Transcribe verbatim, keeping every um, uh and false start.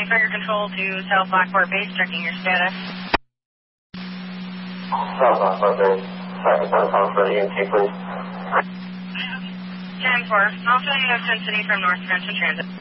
Fire Control to South Blackport Base, checking your status. South Blackport Base, second phone for the E M T, please. ten four, also you have Twin City from North Trenton Transit.